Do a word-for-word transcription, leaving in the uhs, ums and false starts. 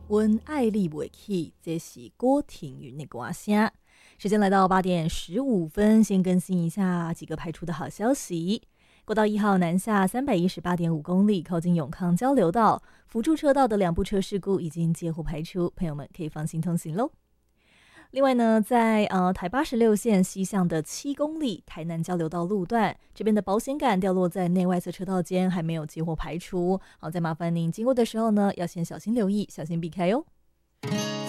阮爱你袂起，这是郭庭云的歌声。时间来到八点十五分，先更新一下几个排除的好消息。国道一号南下三百一十八点五公里，靠近永康交流道辅助车道的两部车事故已经皆乎排除，朋友们可以放心通行喽。另外呢，在呃台八十六线西向的七公里台南交流道路段，这边的保险杆掉落在内外侧车道间，还没有接获排除。好，再麻烦您经过的时候呢，要先小心留意，小心避开哟。